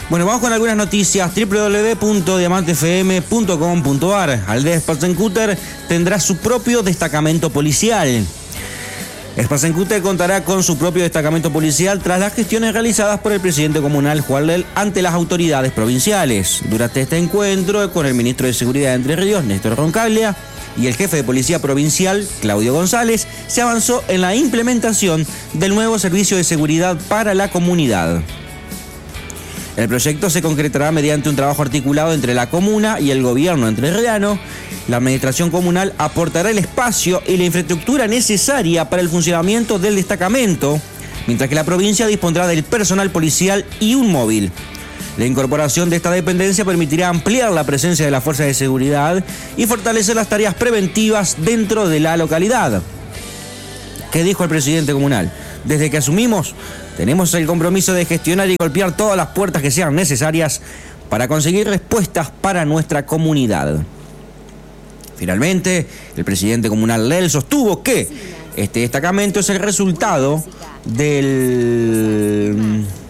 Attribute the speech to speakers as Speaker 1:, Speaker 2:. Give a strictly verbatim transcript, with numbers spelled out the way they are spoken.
Speaker 1: Bueno, vamos con algunas noticias. doble u doble u doble u punto diamante f m punto com punto a r. Aldea Spatzenkutter tendrá su propio destacamento policial. Spatzenkutter contará con su propio destacamento policial tras las gestiones realizadas por el presidente comunal Juan Lel ante las autoridades provinciales. Durante este encuentro con el ministro de Seguridad de Entre Ríos, Néstor Roncaglia, y el jefe de policía provincial, Claudio González, se avanzó en la implementación del nuevo servicio de seguridad para la comunidad. El proyecto se concretará mediante un trabajo articulado entre la comuna y el gobierno entrerriano. La administración comunal aportará el espacio y la infraestructura necesaria para el funcionamiento del destacamento, mientras que la provincia dispondrá del personal policial y un móvil. La incorporación de esta dependencia permitirá ampliar la presencia de las fuerzas de seguridad y fortalecer las tareas preventivas dentro de la localidad. ¿Qué dijo el presidente comunal? Desde que asumimos, tenemos el compromiso de gestionar y golpear todas las puertas que sean necesarias para conseguir respuestas para nuestra comunidad. Finalmente, el presidente comunal Lel sostuvo que este destacamento es el resultado del